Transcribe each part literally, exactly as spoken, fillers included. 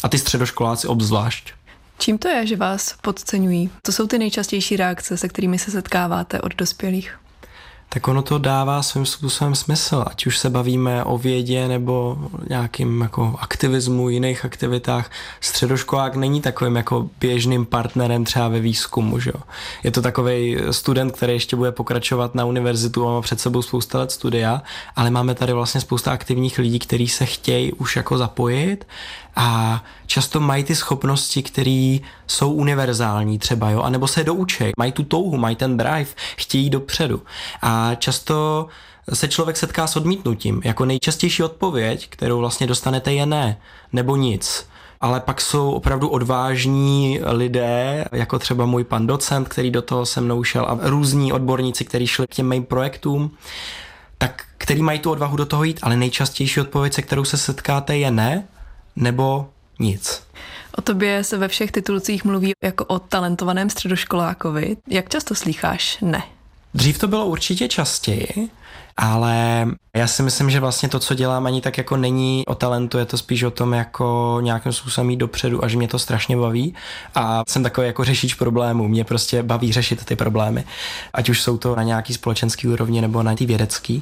A ty středoškoláci obzvlášť. Čím to je, že vás podceňují? To jsou ty nejčastější reakce, se kterými se setkáváte od dospělých? Tak ono to dává svým způsobem smysl, ať už se bavíme o vědě nebo nějakým jako aktivismu, jiných aktivitách. Středoškolák není takovým jako běžným partnerem třeba ve výzkumu, že jo. Je to takovej student, který ještě bude pokračovat na univerzitu a má před sebou spousta let studia, ale máme tady vlastně spousta aktivních lidí, kteří se chtějí už jako zapojit a často mají ty schopnosti, které jsou univerzální třeba, jo, anebo se doučej, mají tu touhu, mají ten drive, chtějí dopředu. A často se člověk setká s odmítnutím. Jako nejčastější odpověď, kterou vlastně dostanete, je ne, nebo nic. Ale pak jsou opravdu odvážní lidé, jako třeba můj pan docent, který do toho se mnou šel, a různí odborníci, kteří šli k těm mým projektům, tak který mají tu odvahu do toho jít, ale nejčastější odpověď, se kterou se setkáte, je ne, nebo nic. O tobě se ve všech titulcích mluví jako o talentovaném středoškolákovi. Jak často slýcháš ne? Dřív to bylo určitě častěji, ale já si myslím, že vlastně to, co dělám, ani tak jako není o talentu, je to spíš o tom jako nějakým způsobem jít dopředu a že mě to strašně baví a jsem takový jako řešič problémů, mě prostě baví řešit ty problémy, ať už jsou to na nějaký společenský úrovni nebo na ty vědecký,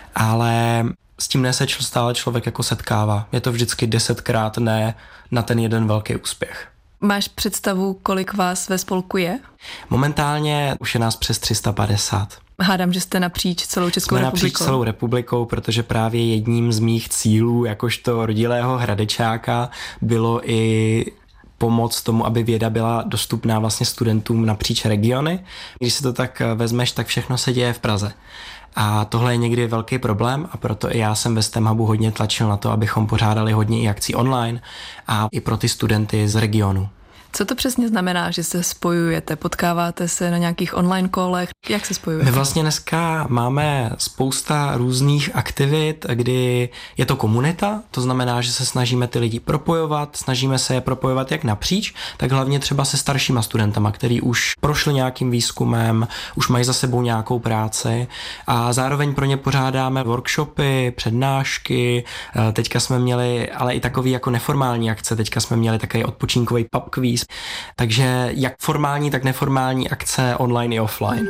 ale s tím ne se stále člověk jako setkává. Je to vždycky desetkrát ne na ten jeden velký úspěch. Máš představu, kolik vás ve spolku je? Momentálně už je nás přes tři sta padesát. Hádám, že jste napříč celou Českou Jsme republikou. napříč celou republikou, protože právě jedním z mých cílů, jakožto rodilého hradečáka, bylo i pomoc tomu, aby věda byla dostupná vlastně studentům napříč regiony. Když si to tak vezmeš, tak všechno se děje v Praze. A tohle je někdy velký problém a proto i já jsem ve STEMhubu hodně tlačil na to, abychom pořádali hodně i akcí online a i pro ty studenty z regionu. Co to přesně znamená, že se spojujete? Potkáváte se na nějakých online kolech? Jak se spojujete? My vlastně dneska máme spousta různých aktivit, kdy je to komunita, to znamená, že se snažíme ty lidi propojovat, snažíme se je propojovat jak napříč, tak hlavně třeba se staršíma studentama, který už prošli nějakým výzkumem, už mají za sebou nějakou práci a zároveň pro ně pořádáme workshopy, přednášky, teďka jsme měli ale i takový jako neformální akce, teďka jsme měli takový odpočinkový pub quiz. Takže jak formální, tak neformální akce online i offline.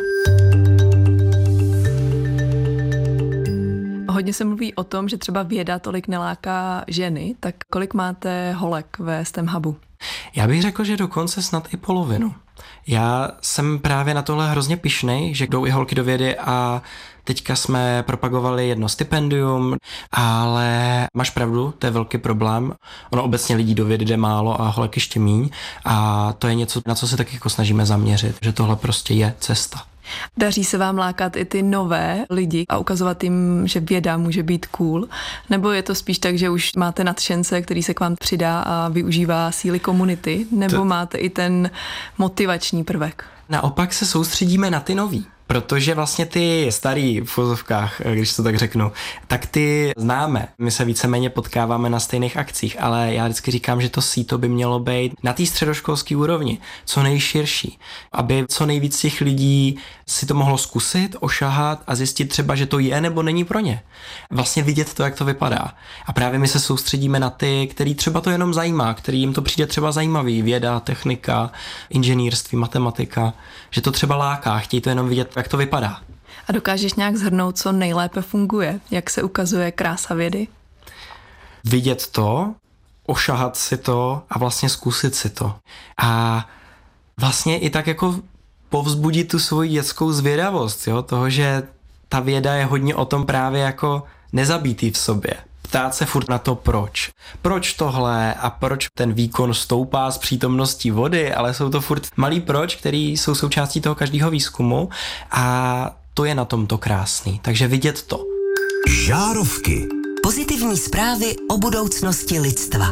Hodně se mluví o tom, že třeba věda tolik neláká ženy, tak kolik máte holek ve STEMhubu? Já bych řekl, že dokonce snad i polovinu. Já jsem právě na tohle hrozně pyšnej, že jdou i holky do vědy a teďka jsme propagovali jedno stipendium, ale máš pravdu, to je velký problém. Ono obecně lidí do vědy jde málo a holek ještě míň a to je něco, na co se taky jako snažíme zaměřit, že tohle prostě je cesta. Daří se vám lákat i ty nové lidi a ukazovat jim, že věda může být cool? Nebo je to spíš tak, že už máte nadšence, který se k vám přidá a využívá síly komunity? Nebo to... máte i ten motivační prvek? Naopak se soustředíme na ty nový. Protože vlastně ty starý v vozovkách, když to tak řeknu, tak ty známe. My se víceméně potkáváme na stejných akcích, ale já vždycky říkám, že to síto by mělo být na té středoškolské úrovni, co nejširší, aby co nejvíc těch lidí si to mohlo zkusit, ošahat a zjistit třeba, že to je nebo není pro ně. Vlastně vidět to, jak to vypadá. A právě my se soustředíme na ty, který třeba to jenom zajímá, který jim to přijde třeba zajímavý, věda, technika, inženýrství, matematika, že to třeba láká, chtějí to jenom vidět, jak to vypadá. A dokážeš nějak shrnout, co nejlépe funguje? Jak se ukazuje krása vědy? Vidět to, ošahat si to a vlastně zkusit si to. A vlastně i tak jako povzbudit tu svoji dětskou zvědavost, jo? Toho, že ta věda je hodně o tom právě jako nezabítý v sobě. Ptát se furt na to proč. Proč tohle a proč ten výkon stoupá s přítomností vody, ale jsou to furt malý proč, který jsou součástí toho každého výzkumu a to je na tomto krásný. Takže vidět to. Žárovky. Pozitivní zprávy o budoucnosti lidstva.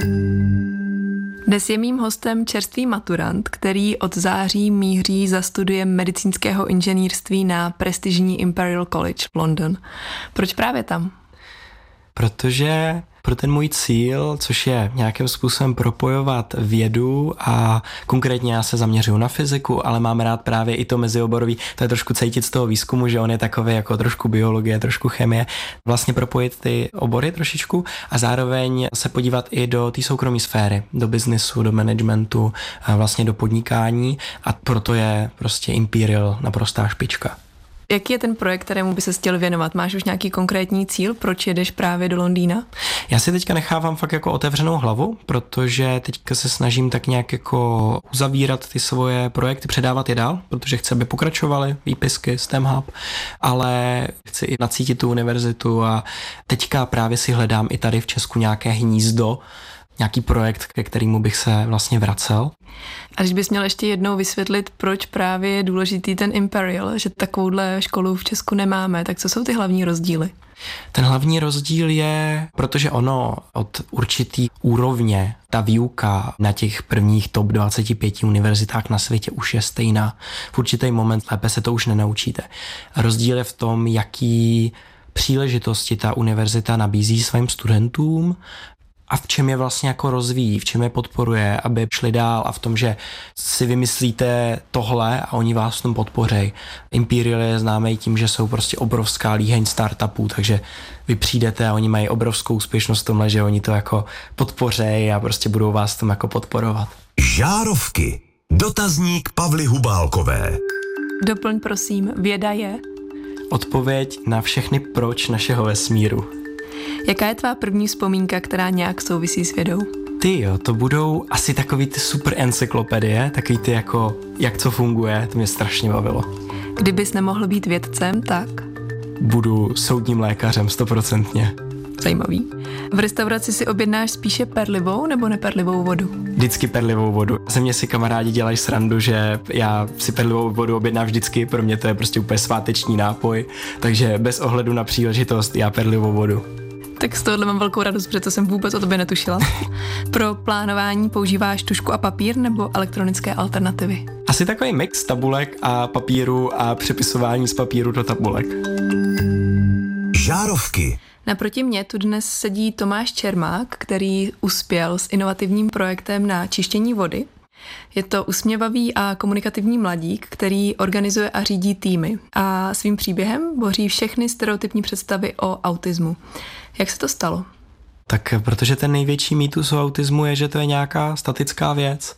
Dnes je mým hostem čerstvý maturant, který od září míří za studiem medicínského inženýrství na prestižní Imperial College v London. Proč právě tam? protože pro ten můj cíl, což je nějakým způsobem propojovat vědu a konkrétně já se zaměřuju na fyziku, ale mám rád právě i to mezioborový, to je trošku cítit z toho výzkumu, že on je takový jako trošku biologie, trošku chemie, vlastně propojit ty obory trošičku a zároveň se podívat i do té soukromé sféry, do biznisu, do managementu, a vlastně do podnikání a proto je prostě Imperial naprostá špička. Jaký je ten projekt, kterému by se chtěl věnovat? Máš už nějaký konkrétní cíl, proč jedeš právě do Londýna? Já si teďka nechávám fakt jako otevřenou hlavu, protože teďka se snažím tak nějak jako uzavírat ty svoje projekty, předávat je dál, protože chci, aby pokračovaly výpisky, STEM Hub, ale chci i nacítit tu univerzitu a teďka právě si hledám i tady v Česku nějaké hnízdo, nějaký projekt, ke kterému bych se vlastně vracel. A když bys měl ještě jednou vysvětlit, proč právě je důležitý ten Imperial, že takovouhle školu v Česku nemáme, tak co jsou ty hlavní rozdíly? Ten hlavní rozdíl je, protože ono od určitý úrovně, ta výuka na těch prvních top dvacet pět univerzitách na světě už je stejná. V určitý moment lépe se to už nenaučíte. Rozdíl je v tom, jaký příležitosti ta univerzita nabízí svým studentům, a v čem je vlastně jako rozvíjí, v čem je podporuje, aby šli dál a v tom, že si vymyslíte tohle a oni vás v tom podpořejí. Imperial je známý tím, že jsou prostě obrovská líheň startupů, takže vy přijdete a oni mají obrovskou úspěšnost v tomhle, že oni to jako podpořejí a prostě budou vás v tom jako podporovat. Žárovky. Dotazník Pavly Hubálkové. Doplň prosím, věda je? Odpověď na všechny proč našeho vesmíru. Jaká je tvá první vzpomínka, která nějak souvisí s vědou? Ty jo, to budou asi takový ty super encyklopedie, takový ty jako, jak co funguje, to mě strašně bavilo. Kdybys nemohl být vědcem, tak? Budu soudním lékařem, stoprocentně. Zajímavý. V restauraci si objednáš spíše perlivou nebo neperlivou vodu? Vždycky perlivou vodu. Ze mě si kamarádi dělají srandu, že já si perlivou vodu objednám vždycky, pro mě to je prostě úplně sváteční nápoj, takže bez ohledu na příležitost já perlivou vodu. Tak z tohohle mám velkou radost, protože to jsem vůbec o tobě netušila. Pro plánování používáš tužku a papír nebo elektronické alternativy? Asi takový mix tabulek a papíru a přepisování z papíru do tabulek. Žárovky. Naproti mně tu dnes sedí Tomáš Čermák, který uspěl s inovativním projektem na čištění vody. Je to usměvavý a komunikativní mladík, který organizuje a řídí týmy a svým příběhem boří všechny stereotypní představy o autismu. Jak se to stalo? Tak protože ten největší mýtus o autismu je, že to je nějaká statická věc,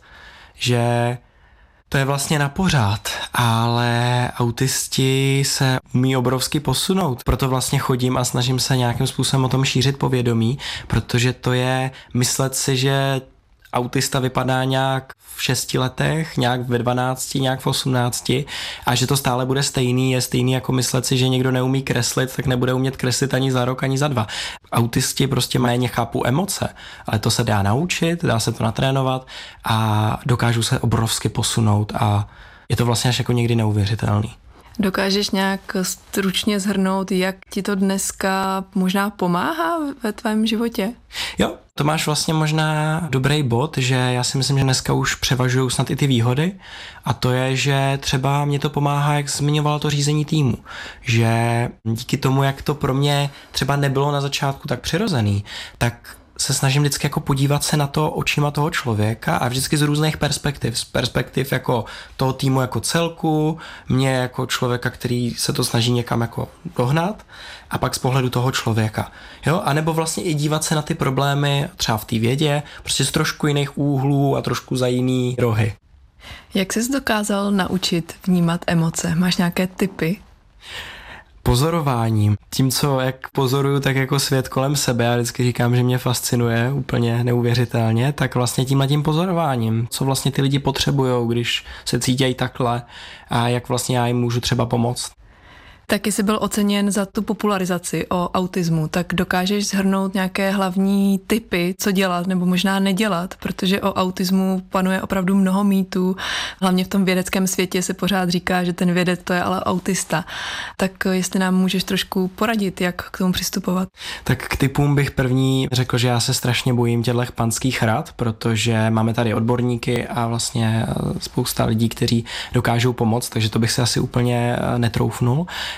že to je vlastně na pořád, ale autisti se umí obrovsky posunout. Proto vlastně chodím a snažím se nějakým způsobem o tom šířit povědomí, protože to je myslet si, že autista vypadá nějak v šesti letech, nějak ve dvanácti, nějak v osmnácti a že to stále bude stejný, je stejný jako myslet si, že někdo neumí kreslit, tak nebude umět kreslit ani za rok, ani za dva. Autisti prostě méně chápou emoce, ale to se dá naučit, dá se to natrénovat a dokážou se obrovsky posunout a je to vlastně až jako někdy neuvěřitelný. Dokážeš nějak stručně shrnout, jak ti to dneska možná pomáhá ve tvém životě? Jo, to máš vlastně možná dobrý bod, že já si myslím, že dneska už převažují snad i ty výhody a to je, že třeba mě to pomáhá, jak zmiňovala to řízení týmu, že díky tomu, jak to pro mě třeba nebylo na začátku tak přirozený, tak se snažím vždycky jako podívat se na to očima toho člověka a vždycky z různých perspektiv. Z perspektiv jako toho týmu jako celku, mě jako člověka, který se to snaží někam jako dohnat a pak z pohledu toho člověka. Jo? A nebo vlastně i dívat se na ty problémy třeba v té vědě, prostě z trošku jiných úhlů a trošku za jiný rohy. Jak jsi dokázal naučit vnímat emoce? Máš nějaké tipy? Pozorováním. Tím, co jak pozoruju, tak jako svět kolem sebe, já vždycky říkám, že mě fascinuje úplně neuvěřitelně, tak vlastně tímhle tím pozorováním, co vlastně ty lidi potřebujou, když se cítějí takhle a jak vlastně já jim můžu třeba pomoct. Taky jsi byl oceněn za tu popularizaci o autismu, tak dokážeš shrnout nějaké hlavní tipy, co dělat nebo možná nedělat, protože o autismu panuje opravdu mnoho mýtů, hlavně v tom vědeckém světě se pořád říká, že ten vědec to je ale autista. Tak jestli nám můžeš trošku poradit, jak k tomu přistupovat? Tak k tipům bych první řekl, že já se strašně bojím těchto panských rad, protože máme tady odborníky a vlastně spousta lidí, kteří dokážou pomoct, takže to bych se asi úplně netroufnul.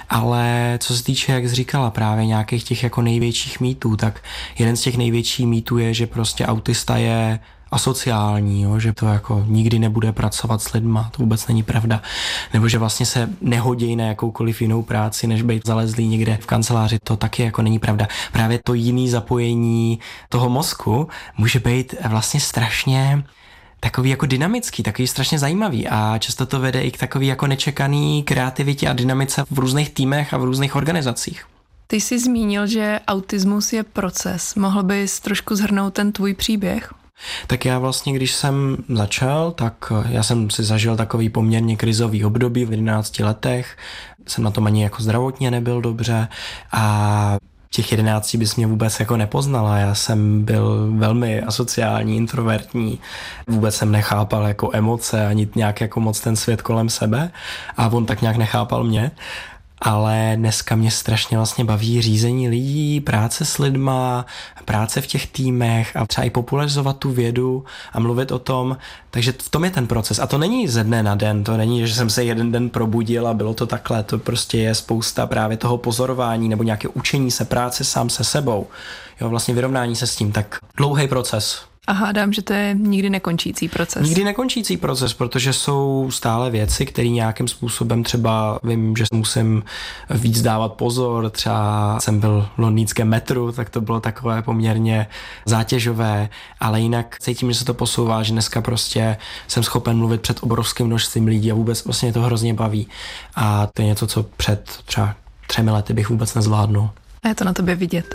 Ale co se týče, jak jsi říkala, právě nějakých těch jako největších mýtů, tak jeden z těch největších mýtů je, že prostě autista je asociální, jo, že to jako nikdy nebude pracovat s lidma, to vůbec není pravda. Nebo že vlastně se nehodí na jakoukoliv jinou práci, než být zalezlý někde v kanceláři, to taky jako není pravda. Právě to jiný zapojení toho mozku může být vlastně strašně takový jako dynamický, takový strašně zajímavý a často to vede i k takový jako nečekaný kreativitě a dynamice v různých týmech a v různých organizacích. Ty jsi zmínil, že autismus je proces. Mohl bys trošku shrnout ten tvůj příběh? Tak já vlastně, když jsem začal, tak já jsem si zažil takový poměrně krizový období v jedenácti letech. Jsem na tom ani jako zdravotně nebyl dobře a těch jedenácti bys mě vůbec jako nepoznala. Já jsem byl velmi asociální, introvertní. Vůbec jsem nechápal jako emoce ani nějak jako moc ten svět kolem sebe a on tak nějak nechápal mě. Ale dneska mě strašně vlastně baví řízení lidí, práce s lidma, práce v těch týmech a třeba i popularizovat tu vědu a mluvit o tom. Takže v tom je ten proces. A to není ze dne na den, to není, že jsem se jeden den probudil a bylo to takhle. To prostě je spousta právě toho pozorování nebo nějaké učení se, práce sám se sebou. Jo, vlastně vyrovnání se s tím, tak dlouhý proces. A hádám, že to je nikdy nekončící proces. Nikdy nekončící proces, protože jsou stále věci, které nějakým způsobem třeba vím, že musím víc dávat pozor, třeba jsem byl v londýnském metru, tak to bylo takové poměrně zátěžové, ale jinak cítím, že se to posouvá, že dneska prostě jsem schopen mluvit před obrovským množstvím lidí a vůbec vlastně mě to hrozně baví a to je něco, co před třeba třemi lety bych vůbec nezvládnul. A je to na tobě vidět.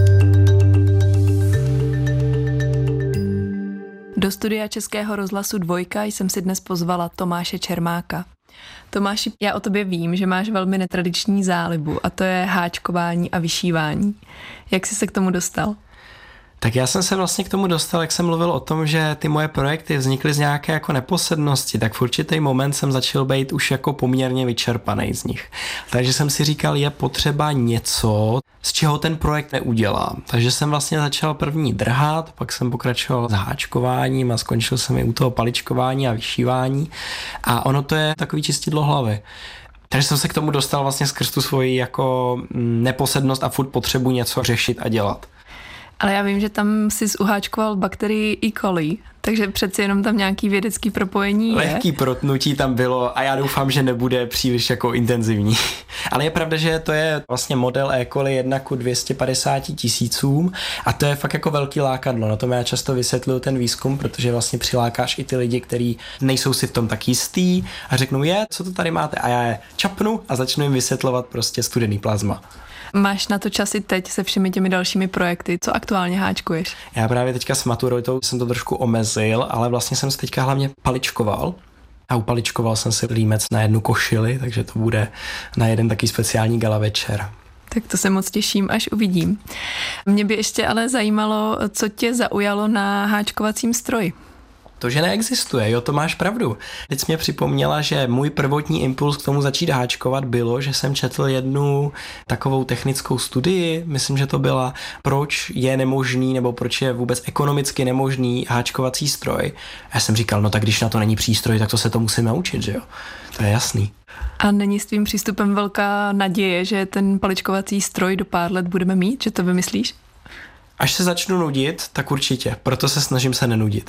Do studia Českého rozhlasu Dvojka jsem si dnes pozvala Tomáše Čermáka. Tomáši, já o tobě vím, že máš velmi netradiční zálibu a to je háčkování a vyšívání. Jak jsi se k tomu dostal? Tak já jsem se vlastně k tomu dostal, jak jsem mluvil o tom, že ty moje projekty vznikly z nějaké jako neposednosti, tak v určitý moment jsem začal být už jako poměrně vyčerpaný z nich. Takže jsem si říkal, je potřeba něco, z čeho ten projekt neudělám. Takže jsem vlastně začal první drhat, pak jsem pokračoval s háčkováním a skončil jsem i u toho paličkování a vyšívání a ono to je takový čistidlo hlavy. Takže jsem se k tomu dostal vlastně skrz tu svoji jako neposednost a furt potřebu něco řešit a dělat. Ale já vím, že tam jsi uháčkoval bakterii E. coli, takže přeci jenom tam nějaký vědecký propojení je. Lehký protnutí tam bylo a já doufám, že nebude příliš jako intenzivní. Ale je pravda, že to je vlastně model E. coli jedna ku dvěma stům padesáti tisícům a to je fakt jako velký lákadlo. Na tom já často vysvětluju ten výzkum, protože vlastně přilákáš i ty lidi, kteří nejsou si v tom tak jistý a řeknou, je, co to tady máte? A já je čapnu a začnu jim vysvětlovat prostě studený plazma. Máš na to čas i teď se všemi těmi dalšími projekty. Co aktuálně háčkuješ? Já právě teďka s maturitou jsem to trošku omezil, ale vlastně jsem se teďka hlavně paličkoval. A upaličkoval jsem si límec na jednu košili, takže to bude na jeden taký speciální gala večer. Tak to se moc těším, až uvidím. Mě by ještě ale zajímalo, co tě zaujalo na háčkovacím stroji. To, že neexistuje, jo, to máš pravdu. Teď jsi mě připomněla, že můj prvotní impuls k tomu začít háčkovat bylo, že jsem četl jednu takovou technickou studii, myslím, že to byla, proč je nemožný, nebo proč je vůbec ekonomicky nemožný háčkovací stroj. A já jsem říkal, no tak když na to není přístroj, tak to se to musím naučit, že jo. To je jasný. A není s tvým přístupem velká naděje, že ten paličkovací stroj do pár let budeme mít, že to vymyslíš? Až se začnu nudit, tak určitě, proto se snažím se nenudit.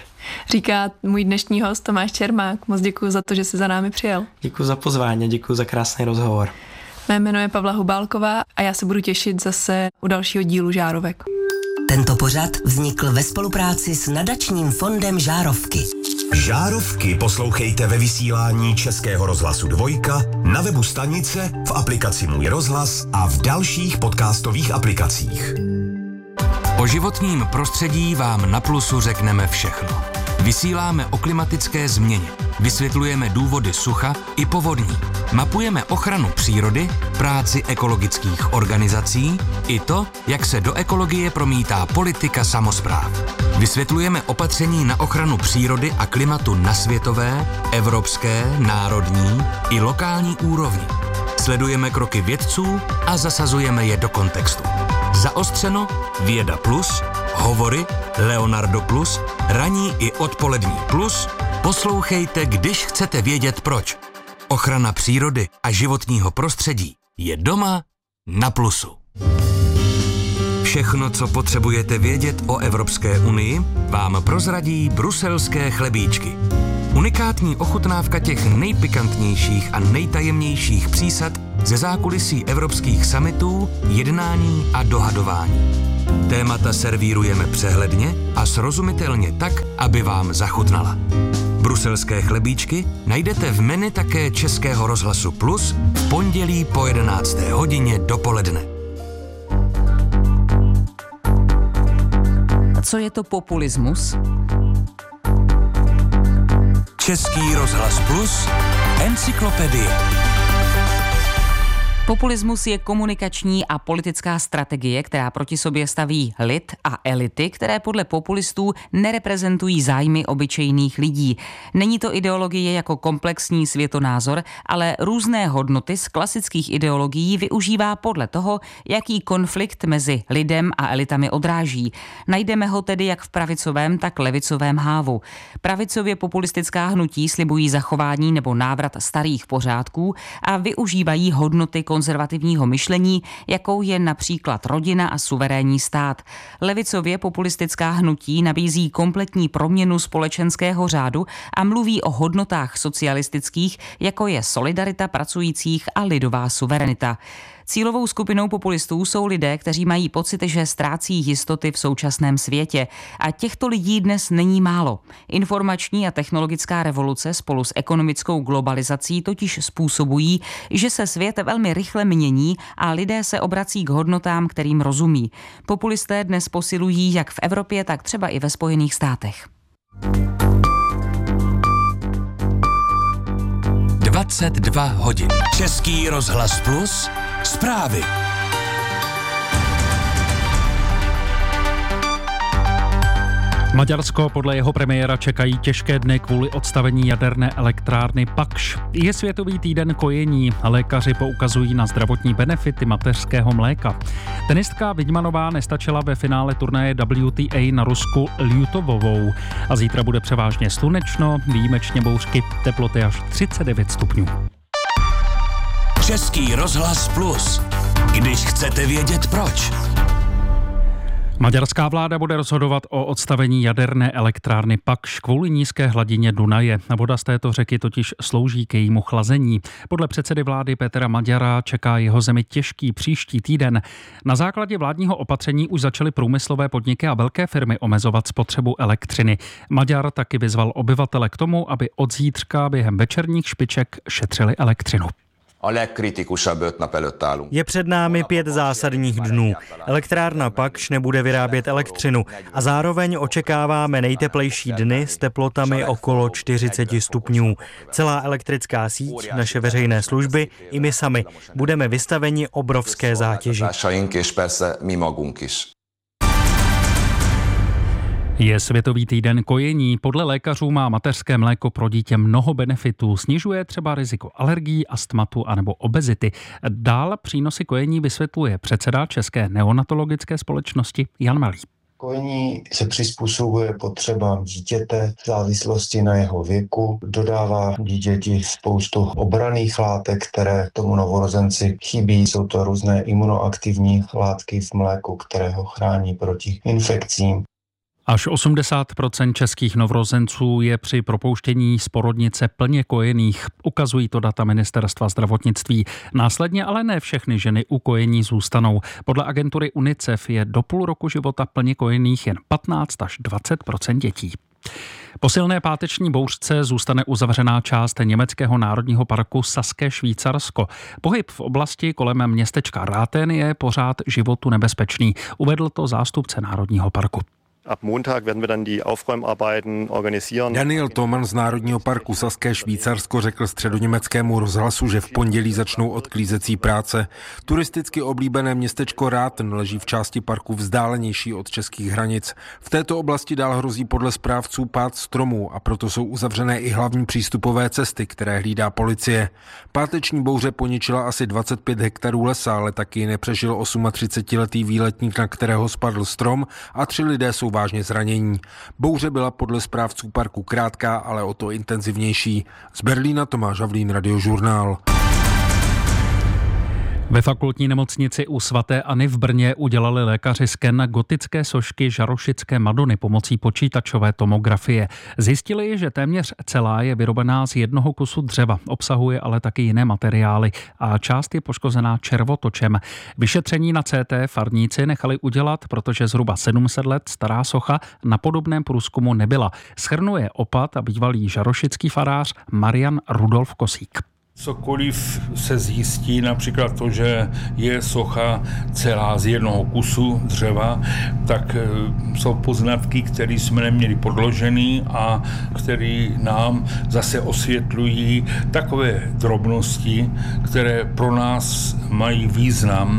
Říká můj dnešní host Tomáš Čermák. Moc děkuji za to, že jsi za námi přijel. Děkuji za pozvání, děkuji za krásný rozhovor. Mé jméno je Pavla Hubálková a já se budu těšit zase u dalšího dílu Žárovek. Tento pořad vznikl ve spolupráci s nadačním fondem Žárovky. Žárovky poslouchejte ve vysílání Českého rozhlasu Dvojka, na webu stanice, v aplikaci Můj rozhlas a v dalších podcastových aplikacích. O životním prostředí vám na Plusu řekneme všechno. Vysíláme o klimatické změně, vysvětlujeme důvody sucha i povodní, mapujeme ochranu přírody, práci ekologických organizací i to, jak se do ekologie promítá politika samospráv. Vysvětlujeme opatření na ochranu přírody a klimatu na světové, evropské, národní i lokální úrovni. Sledujeme kroky vědců a zasazujeme je do kontextu. Zaostřeno, Věda plus, Hovory, Leonardo plus, Ranní i odpolední plus. Poslouchejte, když chcete vědět proč. Ochrana přírody a životního prostředí je doma na Plusu. Všechno, co potřebujete vědět o Evropské unii, vám prozradí bruselské chlebíčky. Unikátní ochutnávka těch nejpikantnějších a nejtajemnějších přísad ze zákulisí evropských summitů, jednání a dohadování. Témata servírujeme přehledně a srozumitelně tak, aby vám zachutnala. Bruselské chlebíčky najdete v menu také Českého rozhlasu Plus v pondělí po jedenácté hodině dopoledne. Co je to populismus? Český rozhlas Plus, encyklopedie. Populismus je komunikační a politická strategie, která proti sobě staví lid a elity, které podle populistů nereprezentují zájmy obyčejných lidí. Není to ideologie jako komplexní světonázor, ale různé hodnoty z klasických ideologií využívá podle toho, jaký konflikt mezi lidem a elitami odráží. Najdeme ho tedy jak v pravicovém, tak levicovém hávu. Pravicově populistická hnutí slibují zachování nebo návrat starých pořádků a využívají hodnoty konzervativního myšlení, jakou je například rodina a suverénní stát. Levicově populistická hnutí nabízí kompletní proměnu společenského řádu a mluví o hodnotách socialistických, jako je solidarita pracujících a lidová suverenita. Cílovou skupinou populistů jsou lidé, kteří mají pocit, že ztrácí jistoty v současném světě. A těchto lidí dnes není málo. Informační a technologická revoluce spolu s ekonomickou globalizací totiž způsobují, že se svět velmi rychle mění a lidé se obrací k hodnotám, kterým rozumí. Populisté dnes posilují jak v Evropě, tak třeba i ve Spojených státech. dvacet dva hodin. Český rozhlas Plus. Zprávy. Maďarsko podle jeho premiéra čekají těžké dny kvůli odstavení jaderné elektrárny Pakš. Je Světový týden kojení. Lékaři poukazují na zdravotní benefity mateřského mléka. Tenistka Vidmanová nestačila ve finále turnaje W T A na Rusku Ljutovovou. A zítra bude převážně slunečno, výjimečně bouřky, teploty až třicet devět stupňů. Český rozhlas Plus. Když chcete vědět proč. Maďarská vláda bude rozhodovat o odstavení jaderné elektrárny Pakš kvůli nízké hladině Dunaje. Voda z této řeky totiž slouží k jejímu chlazení. Podle předsedy vlády Petra Maďara čeká jeho zemi těžký příští týden. Na základě vládního opatření už začaly průmyslové podniky a velké firmy omezovat spotřebu elektřiny. Maďar taky vyzval obyvatele k tomu, aby od zítřka během večerních špiček šetřili elektřinu. Je před námi pět zásadních dnů. Elektrárna Pakš nebude vyrábět elektřinu a zároveň očekáváme nejteplejší dny s teplotami okolo čtyřicet stupňů. Celá elektrická síť, naše veřejné služby i my sami budeme vystaveni obrovské zátěži. Je Světový týden kojení. Podle lékařů má mateřské mléko pro dítě mnoho benefitů. Snižuje třeba riziko alergií, astmatu anebo obezity. Dál přínosy kojení vysvětluje předseda České neonatologické společnosti Jan Malý. Kojení se přizpůsobuje potřebám dítěte v závislosti na jeho věku, dodává dítěti spoustu obranných látek, které tomu novorozenci chybí. Jsou to různé imunoaktivní látky v mléku, které ho chrání proti infekcím. Až osmdesát procent českých novorozenců je při propouštění z porodnice plně kojených. Ukazují to data ministerstva zdravotnictví. Následně ale ne všechny ženy u kojení zůstanou. Podle agentury UNICEF je do půl roku života plně kojených jen patnáct až dvacet procent dětí. Po silné páteční bouřce zůstane uzavřená část německého národního parku Saské Švýcarsko. Pohyb v oblasti kolem městečka Rathen je pořád životu nebezpečný, uvedl to zástupce národního parku. Ab Montag werden wir dann die Aufräumarbeiten organisieren. Daniel Thoman z Národního parku Saské Švýcarsko řekl středoněmeckému rozhlasu, že v pondělí začnou odklízecí práce. Turisticky oblíbené městečko Rathen leží v části parku vzdálenější od českých hranic. V této oblasti dál hrozí podle správců pád stromů a proto jsou uzavřené i hlavní přístupové cesty, které hlídá policie. Páteční bouře poničila asi dvacet pět hektarů lesa, ale taky nepřežil třicetiosmiletý výletník, na kterého spadl strom, a tři lidé jsou vážně zranění. Bouře byla podle správců parku krátká, ale o to intenzivnější. Z Berlína Tomáš Havlín, Radiožurnál. Ve fakultní nemocnici u svaté Anny v Brně udělali lékaři sken gotické sošky Žarošické Madony pomocí počítačové tomografie. Zjistili, že téměř celá je vyrobená z jednoho kusu dřeva, obsahuje ale taky jiné materiály a část je poškozená červotočem. Vyšetření na C T farníci nechali udělat, protože zhruba sedm set let stará socha na podobném průzkumu nebyla. Shrnuje opat a bývalý žarošický farář Marian Rudolf Kosík. Cokoliv se zjistí, například to, že je socha celá z jednoho kusu dřeva, tak jsou poznatky, které jsme neměli podložený a které nám zase osvětlují takové drobnosti, které pro nás mají význam.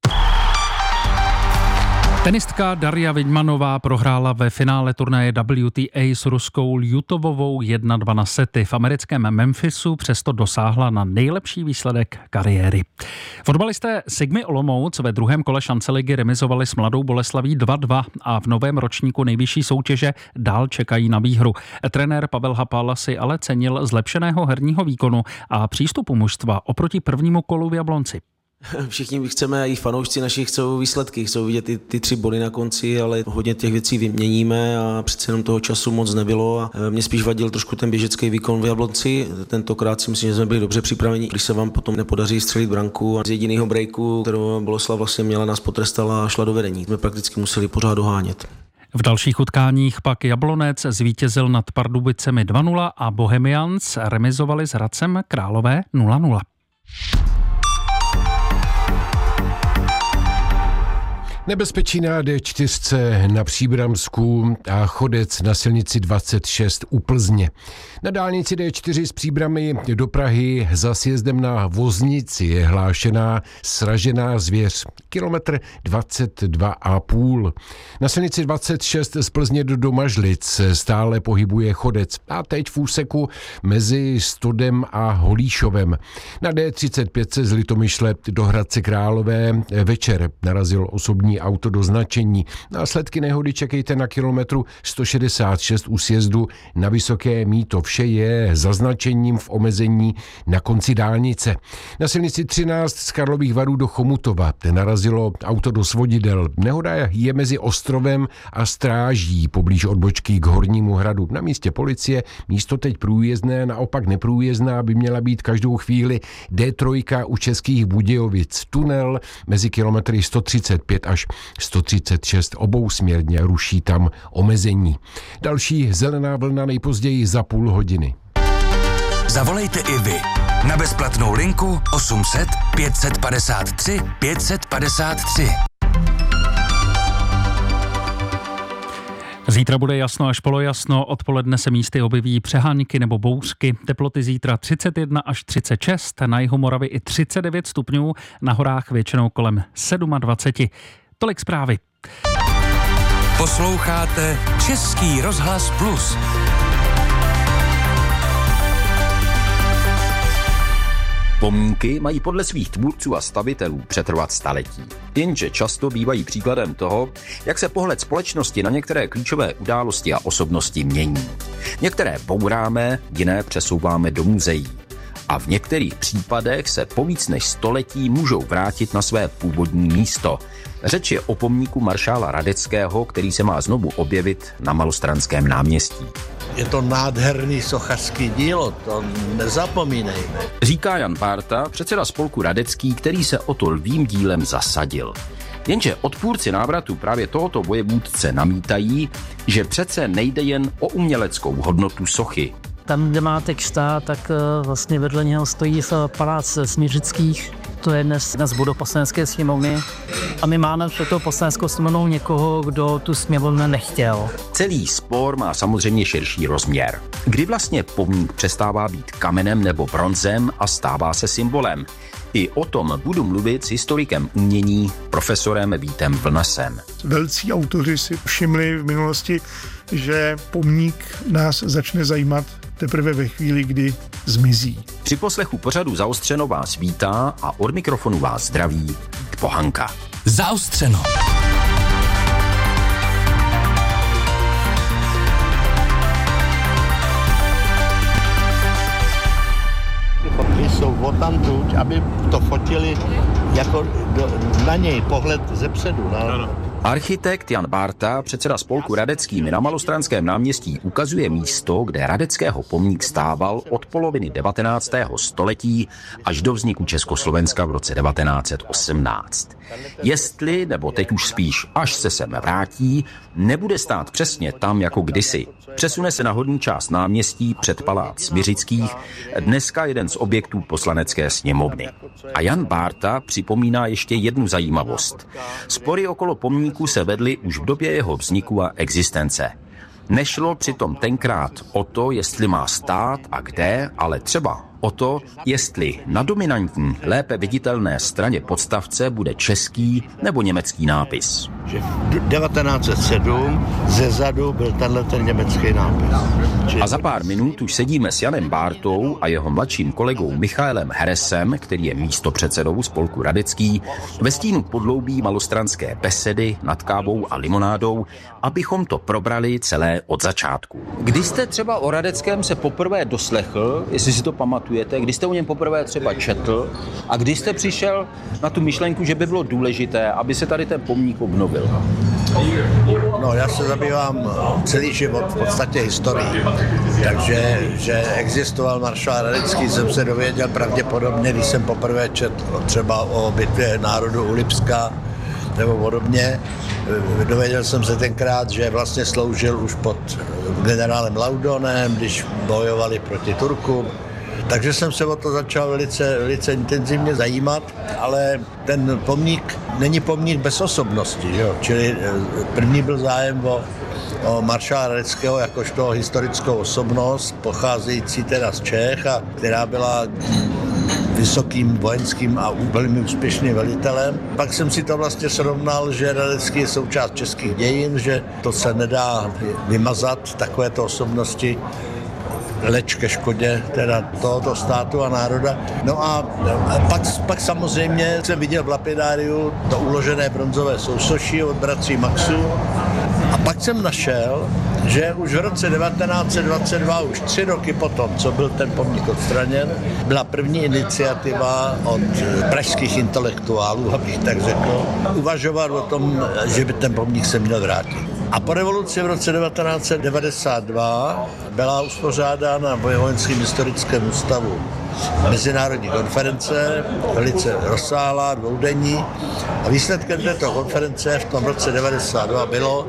Tenistka Darja Vidmanová prohrála ve finále turnaje W T A s ruskou Ljutovovou jedna dva na sety. V americkém Memphisu přesto dosáhla na nejlepší výsledek kariéry. Fotbalisté Sigmy Olomouc ve druhém kole šanceligy remizovali s Mladou Boleslaví dva dva a v novém ročníku nejvyšší soutěže dál čekají na výhru. Trenér Pavel Hapal si ale cenil zlepšeného herního výkonu a přístupu mužstva oproti prvnímu kolu v Jablonci. Všichni chceme, i fanoušci naši chcou výsledky, chcou vidět ty, ty tři body na konci, ale hodně těch věcí vyměníme a přece jenom toho času moc nebylo a mě spíš vadil trošku ten běžecký výkon v Jablonci. Tentokrát si myslím, že jsme byli dobře připraveni, když se vám potom nepodaří střelit branku a z jediného breaku, kterou Boleslav vlastně měla, nás potrestala a šla do vedení. Jsme prakticky museli pořád dohánět. V dalších utkání pak Jablonec zvítězil nad Pardubicemi dva nula a Bohemians remizovali s Hradcem Králové nula nula. Nebezpečí na D čtyři na Příbramsku a chodec na silnici dvacet šest u Plzně. Na dálnici D čtyři z Příbramy do Prahy za sjezdem na Voznici je hlášená sražená zvěř. Kilometr dvacet dva a půl. Na silnici dvacet šest z Plzně do Domažlic stále pohybuje chodec. A teď v úseku mezi Stodem a Holíšovem. Na D třicet pět z Litomyšle do Hradce Králové večer narazil osobní auto do značení. Následky nehody čekejte na kilometru sto šedesát šest u sjezdu na Vysoké Mýto. Vše je zaznačením v omezení na konci dálnice. Na silnici třináct z Karlových Varů do Chomutova narazilo auto do svodidel. Nehoda je mezi Ostrovem a Stráží poblíž odbočky k Hornímu Hradu. Na místě policie místo teď průjezdné, naopak neprůjezdná by měla být každou chvíli D tři u Českých Budějovic. Tunel mezi kilometry sto třicet pět až sto třicet šest obousměrně ruší tam omezení. Další zelená vlna nejpozději za půl hodiny. Zavolejte i vy na bezplatnou linku osm set pět set padesát tři pět set padesát tři. Zítra bude jasno až polojasno, odpoledne se místy objeví přehánky nebo bouřky. Teploty zítra třicet jedna až třicet šest, na jihu Moravy i třicet devět stupňů, na horách většinou kolem dvacet sedm. Tolik zprávy. Posloucháte Český rozhlas Plus. Pomníky mají podle svých tvůrců a stavitelů přetrvat staletí. Jenže často bývají příkladem toho, jak se pohled společnosti na některé klíčové události a osobnosti mění. Některé bouráme, jiné přesouváme do muzeí. A v některých případech se po víc než století můžou vrátit na své původní místo. Řeč je o pomníku maršála Radeckého, který se má znovu objevit na Malostranském náměstí. Je to nádherný sochařský dílo, to nezapomínejme. Říká Jan Párta, předseda spolku Radecký, který se o to lvým dílem zasadil. Jenže odpůrci návratu právě tohoto vojevůdce namítají, že přece nejde jen o uměleckou hodnotu sochy. Tam, kde má teď stát, tak vlastně vedle něho stojí palác Směřických. To je dnes, dnes budova Poslanecké sněmovny. A my máme před tou Poslaneckou sněmovnou někoho, kdo tu sněmovnu nechtěl. Celý spor má samozřejmě širší rozměr. Kdy vlastně pomník přestává být kamenem nebo bronzem a stává se symbolem? I o tom budu mluvit s historikem umění, profesorem Vítem Vlnasem. Velcí autoři si všimli v minulosti, že pomník nás začne zajímat teprve ve chvíli, kdy zmizí. Při poslechu pořadu Zaostřeno vás vítá a od mikrofonu vás zdraví Vít Pohanka. Zaostřeno. Ty fotky jsou odtamtud aby to fotili jako do, na něj pohled zepředu. Na... Architekt Jan Bárta, předseda spolku Radecký, mi na Malostranském náměstí ukazuje místo, kde Radeckého pomník stával od poloviny devatenáctého století až do vzniku Československa v roce devatenáct set osmnáct. Jestli, nebo teď už spíš, až se sem vrátí, nebude stát přesně tam jako kdysi. Přesune se na horní část náměstí před palác Smiřických, dneska jeden z objektů Poslanecké sněmovny. A Jan Bárta připomíná ještě jednu zajímavost. Spory okolo pomníku se vedly už v době jeho vzniku a existence. Nešlo přitom tenkrát o to, jestli má stát a kde, ale třeba o to, jestli na dominantní, lépe viditelné straně podstavce bude český nebo německý nápis. V devatenáct set sedm zezadu byl tenhle ten německý nápis. A za pár minut už sedíme s Janem Bártou a jeho mladším kolegou Michaelem Heresem, který je místopředsedou spolku Radecký, ve stínu podloubí malostranské besedy nad kávou a limonádou, abychom to probrali celé od začátku. Kdy jste třeba o Radeckém se poprvé doslechl, jestli si to pamatujete, kdy jste o něm poprvé třeba četl a kdy jste přišel na tu myšlenku, že by bylo důležité, aby se tady ten pomník obnovil? No, já se zabývám celý život v podstatě historií, takže že existoval maršál Radecký, jsem se dověděl pravděpodobně, když jsem poprvé četl třeba o bitvě národu u Lipska nebo podobně. Dověděl jsem se tenkrát, že vlastně sloužil už pod generálem Laudonem, když bojovali proti Turkům. Takže jsem se o to začal velice, velice intenzivně zajímat, ale ten pomník není pomník bez osobnosti, že jo? Čili první byl zájem o, o maršála Radeckého jakožto historickou osobnost, pocházející teda z Čech a která byla vysokým vojenským a velmi úspěšným velitelem. Pak jsem si to vlastně srovnal, že Radecký je součást českých dějin, že to se nedá vymazat, takovéto osobnosti, leč ke škodě teda tohoto státu a národa. No a pak, pak samozřejmě jsem viděl v lapidáriu to uložené bronzové sousoší od bratří Maxů a pak jsem našel, že už v roce devatenáct set dvacet dva, už tři roky potom, co byl ten pomník odstraněn, byla první iniciativa od pražských intelektuálů, abych tak řekl, uvažovat o tom, že by ten pomník se měl vrátit. A po revoluci v roce devatenáct set devadesát dva byla uspořádána v Vojenském historickém ústavu mezinárodní konference, velice rozsáhlá, dvoudenní. A výsledkem této konference v tom roce devadesát dva bylo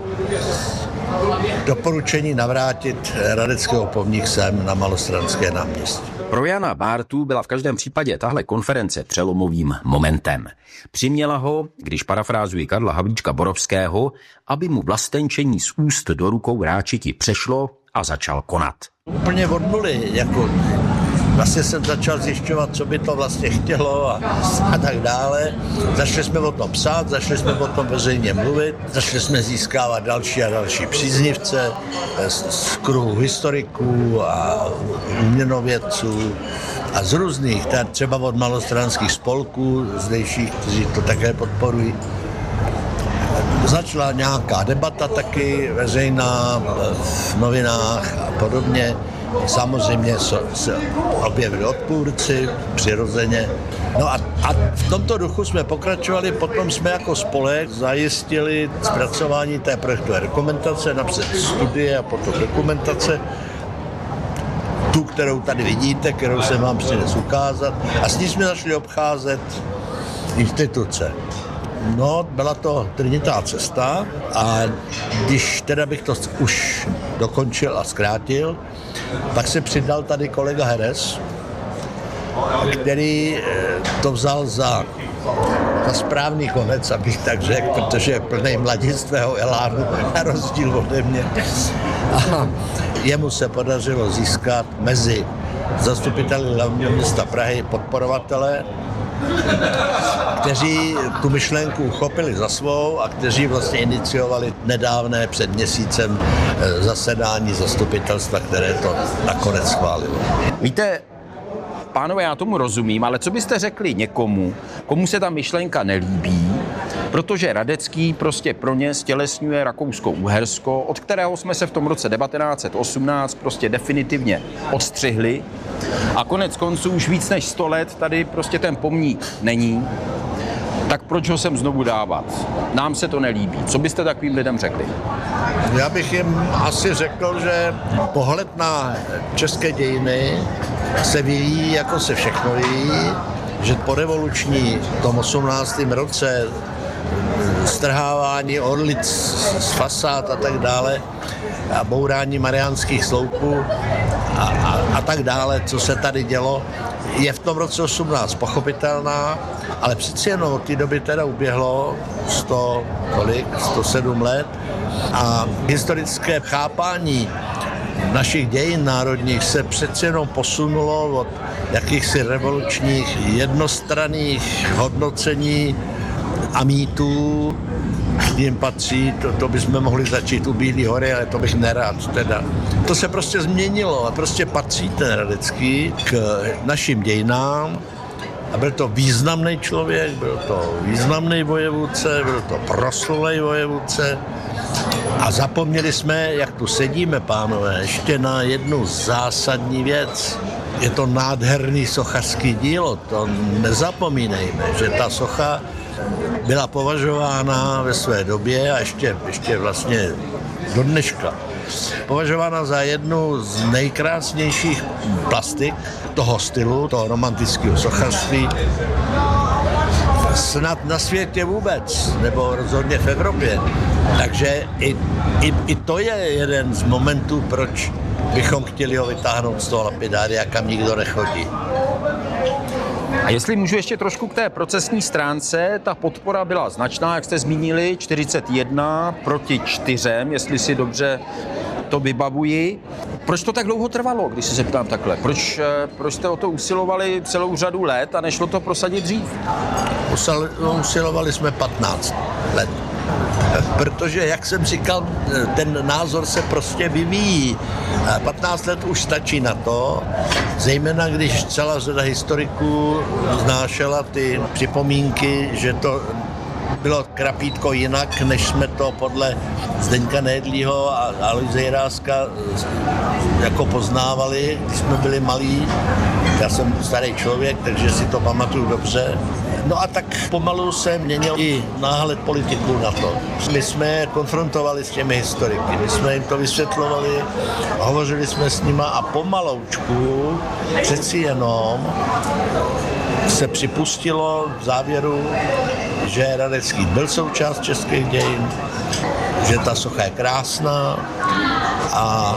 doporučení navrátit Radeckého pomník sem na Malostranské náměstí. Pro Jana Bártu byla v každém případě tahle konference přelomovým momentem. Přiměla ho, když parafrázuji Karla Havlíčka Borovského, aby mu vlastenčení z úst do rukou ráčiti přešlo a začal konat. Úplně od nuly, jako vlastně jsem začal zjišťovat, co by to vlastně chtělo a, a tak dále. Začali jsme o tom psát, začali jsme o tom veřejně mluvit, začali jsme získávat další a další příznivce z, z kruhu historiků a uměnovědců a z různých, třeba od malostranských spolků zdejších, kteří to také podporují. Začala nějaká debata taky veřejná v novinách a podobně. Samozřejmě se objevili odpůrci, přirozeně. No a, a v tomto duchu jsme pokračovali, potom jsme jako spolek zajistili zpracování té projektové dokumentace, napřed studie a potom dokumentace, tu, kterou tady vidíte, kterou jsem vám přines ukázat. A s ní jsme začali obcházet instituce. No, byla to trnitá cesta a když teda bych to už dokončil a zkrátil, tak se přidal tady kolega Heres, který to vzal za, za správný konec, abych tak řekl, protože je plný mladistvého elánu, na rozdíl ode mě. A jemu se podařilo získat mezi zastupiteli hlavního města Prahy podporovatele, kteří tu myšlenku uchopili za svou a kteří vlastně iniciovali nedávné před měsícem zasedání zastupitelstva, které to nakonec schválilo. Víte, pánové, já tomu rozumím, ale co byste řekli někomu, komu se ta myšlenka nelíbí, protože Radecký prostě pro ně stělesňuje Rakousko-Uhersko, od kterého jsme se v tom roce devatenáct set osmnáct prostě definitivně odstřihli A konec konců už víc než sto let tady prostě ten pomník není. Tak proč ho sem znovu dávat? Nám se to nelíbí. Co byste takovým lidem řekli? Já bych jim asi řekl, že pohled na české dějiny se vyvíjí, jako se všechno vyvíjí, že po revoluční v tom osmnáctém roce strhávání orlic z fasád a tak dále a bourání mariánských sloupů a, a, a tak dále, co se tady dělo, je v tom roce osmnáct pochopitelná, ale přeci jenom od té doby teda uběhlo sto, kolik, sto sedm let a historické chápání našich dějin národních se přeci jenom posunulo od jakýchsi revolučních jednostranných hodnocení a mýtů, k ním patří, to, to bychom mohli začít u Bílé hory, ale to bych nerad teda. To se prostě změnilo a prostě patří ten Radecký k našim dějinám a byl to významný člověk, byl to významný vojevůdce, byl to proslulý vojevůdce a zapomněli jsme, jak tu sedíme, pánové, ještě na jednu zásadní věc. Je to nádherný sochařský dílo, to nezapomínejme, že ta socha byla považována ve své době a ještě, ještě vlastně do dneška považována za jednu z nejkrásnějších plastik toho stylu, toho romantického sochařství snad na světě vůbec, nebo rozhodně v Evropě. Takže i, i, i to je jeden z momentů, proč bychom chtěli ho vytáhnout z toho lapidária, kam nikdo nechodí. A jestli můžu ještě trošku k té procesní stránce, ta podpora byla značná, jak jste zmínili, čtyřicet jedna proti čtyřem, jestli si dobře to vybavuji. Proč to tak dlouho trvalo, když se zeptám takhle? Proč, proč jste o to usilovali celou řadu let a nešlo to prosadit dřív? Usilovali jsme patnáct let. Protože, jak jsem říkal, ten názor se prostě vyvíjí. patnáct let už stačí na to, zejména když celá řada historiků znášela ty připomínky, že to bylo krapítko jinak, než jsme to podle Zdeňka Nejedlího a Aloise Jiráska jako poznávali, když jsme byli malí. Já jsem starý člověk, takže si to pamatuju dobře. No a tak pomalu se měnil i náhled politiků na to. My jsme konfrontovali s těmi historiky, my jsme jim to vysvětlovali, hovořili jsme s nima a pomaloučku přeci jenom se připustilo v závěru, že Radecký byl součást českých dějin, že ta socha je krásná a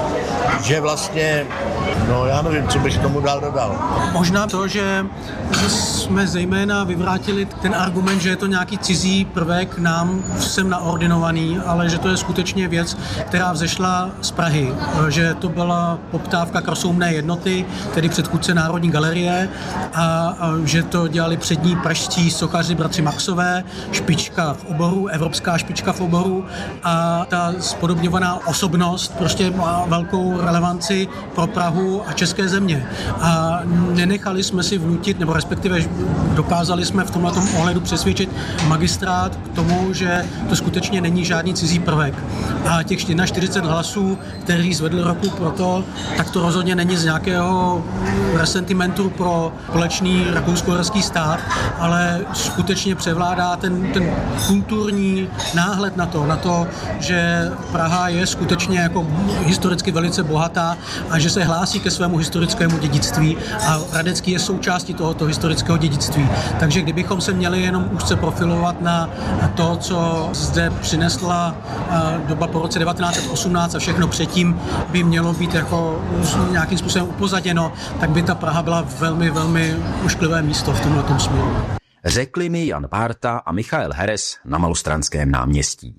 že vlastně, no já nevím, co bych tomu dál dodal. Možná to, že, že jsme zejména vyvrátili ten argument, že je to nějaký cizí prvek nám sem naordinovaný, ale že to je skutečně věc, která vzešla z Prahy. Že to byla poptávka krasomné jednoty, tedy předchůdce Národní galerie a, a že to dělali přední pražští sochaři bratři Maxové, špička v oboru, evropská špička v oboru a ta spodobňovaná osobnost prostě má velkou relevanci pro Prahu a české země. A nenechali jsme si vnutit, nebo respektive dokázali jsme v tomto ohledu přesvědčit magistrát k tomu, že to skutečně není žádný cizí prvek. A těch čtyřicet jedna hlasů, který zvedl roku proto, tak to rozhodně není z nějakého resentimentu pro společný rakousko-uherský stát, ale skutečně převládá ten, ten kulturní náhled na to, na to, že Praha je skutečně jako historicky velice bohatá a že se hlásí ke svému historickému dědictví a Radecký je součástí tohoto historického dědictví. Takže kdybychom se měli jenom úzce profilovat na to, co zde přinesla doba po roce devatenáct set osmnáct a všechno předtím by mělo být jako nějakým způsobem upozaděno, tak by ta Praha byla velmi, velmi ušklivé místo v tomto směru. Řekli mi Jan Bárta a Michael Heres na Malostranském náměstí.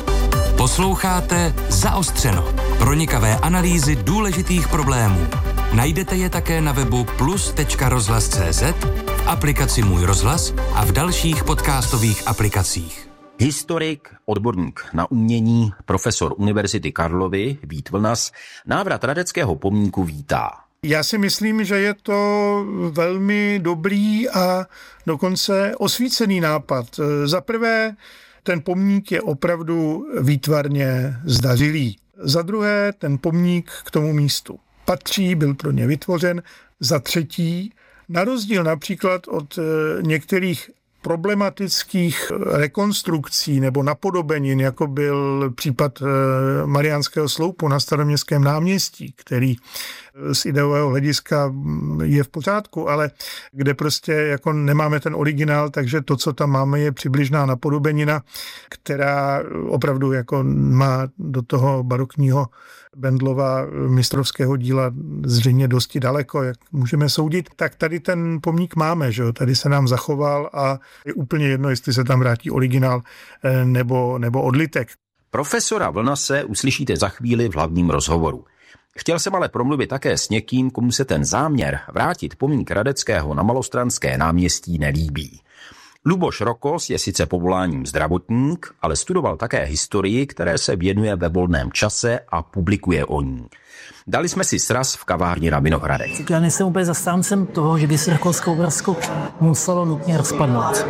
Posloucháte Zaostřeno. Pronikavé analýzy důležitých problémů. Najdete je také na webu plus tečka rozhlas tečka cé zet, v aplikaci Můj rozhlas a v dalších podcastových aplikacích. Historik, odborník na umění, profesor Univerzity Karlovy Vít Vlnas návrat Radeckého pomníku vítá. Já si myslím, že je to velmi dobrý a dokonce osvícený nápad. Za prvé, ten pomník je opravdu výtvarně zdařilý. Za druhé, ten pomník k tomu místu patří, byl pro ně vytvořen. Za třetí, na rozdíl například od některých problematických rekonstrukcí nebo napodobenin, jako byl případ Mariánského sloupu na Staroměstském náměstí, který z ideového hlediska je v pořádku, ale kde prostě jako nemáme ten originál, takže to, co tam máme, je přibližná napodobenina, která opravdu jako má do toho barokního Bendlova mistrovského díla zřejmě dosti daleko, jak můžeme soudit, tak tady ten pomník máme, že jo? Tady se nám zachoval a je úplně jedno, jestli se tam vrátí originál nebo, nebo odlitek. Profesora Vlnase uslyšíte za chvíli v hlavním rozhovoru. Chtěl jsem ale promluvit také s někým, komu se ten záměr vrátit pomník Radeckého na Malostranské náměstí nelíbí. Luboš Rokos je sice povoláním zdravotník, ale studoval také historii, které se věnuje ve volném čase a publikuje o ní. Dali jsme si sraz v kavárně na Vinohradech. Já nejsem úplně zastáncem toho, že by se Rakousko-Uhersko muselo nutně rozpadnout.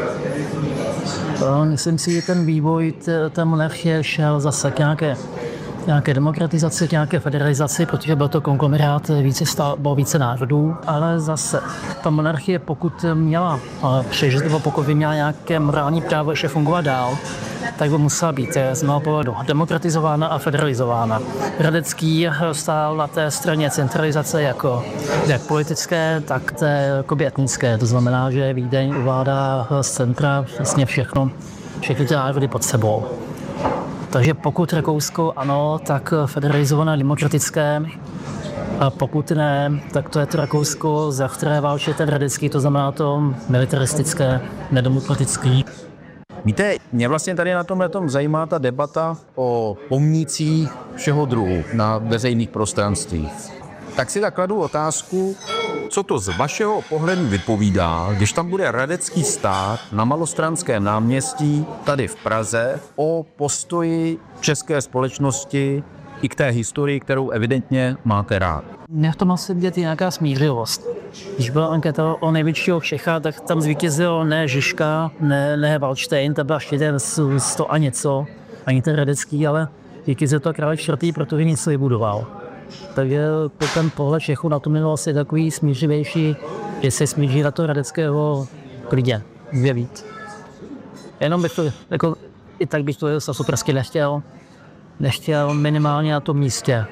Myslím si, že ten vývoj té monarchie šel zase k nějaké nějaké demokratizaci, nějaké federalizaci, protože byl to konglomerát více, stál, bylo více národů, ale zase ta monarchie, pokud měla přežít, nebo pokud by měla nějaké morální právo ještě fungovat dál, tak by musela být z mého pohledu demokratizována a federalizována. Radecký stál na té straně centralizace jako jak politické, tak té jako etnické. To znamená, že Vídeň ovládá z centra vlastně všechno, všechny ty národy pod sebou. Takže pokud Rakousko ano, tak federalizované demokratické, a pokud ne, tak to je to Rakousko, za které válčí ten Radecký, to znamená to militaristické, nedemokratický. Víte, mě vlastně tady na tomhle tom zajímá ta debata o pomnících všeho druhu na veřejných prostranstvích. Tak si tak kladu otázku, co to z vašeho pohledu vypovídá, když tam bude Radecký stát na Malostranském náměstí, tady v Praze, o postoji české společnosti i k té historii, kterou evidentně máte rád. Mě v tom asi vidět nějaká smířivost. Když byla anketa o největšího Čecha, tak tam zvítězil ne Žižka, ne, ne Valdštejn, to byl ještě ten sto a něco, ani ten Radecký, ale zvítězil to Král čtvrtý, protože něco vybudoval. Takže ten pohled Čechů na to minulost je takový smířivější, že se smíří na to Radeckého klidně, dvě víc. Jenom bych to, jako, i tak bych to zase prostě nechtěl, nechtěl minimálně na tom místě.